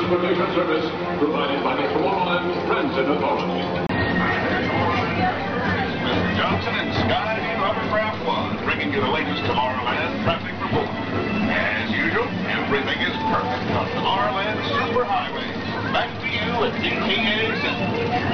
transportation service provided by the Tomorrowland Transit Authority. Mr. Johnson and Skyview Hovercraft One, bringing you the latest Tomorrowland traffic report. As usual, everything is perfect on Tomorrowland Superhighway. Back to you at DTA Center.